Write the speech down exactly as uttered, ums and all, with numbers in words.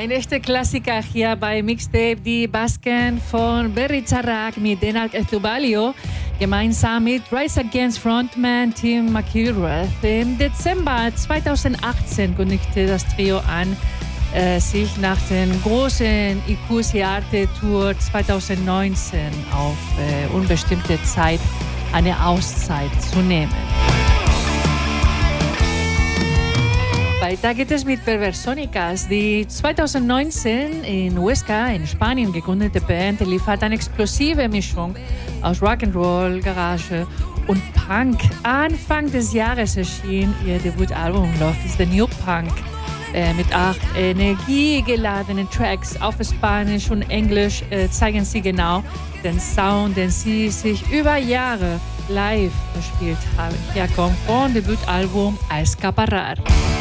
ein echter Klassiker hier bei Mixtape, die Basken von Berry Zarak mit Denak Ethubalio, gemeinsam mit Rise Against Frontman Tim McIlrath. Im Dezember zweitausendachtzehn kündigte das Trio an, äh, sich nach der großen Ikusi-Arte-Tour zweitausendneunzehn auf äh, unbestimmte Zeit eine Auszeit zu nehmen. Weiter geht es mit Perversonicas. Die zweitausendneunzehn in Huesca in Spanien gegründete Band liefert eine explosive Mischung aus Rock'n'Roll, Garage und Punk. Anfang des Jahres erschien ihr Debütalbum Love is the New Punk äh, mit acht energiegeladenen Tracks auf Spanisch und Englisch. Äh, zeigen sie genau den Sound, den sie sich über Jahre live gespielt haben. Hier kommt vom Debütalbum Escaparar.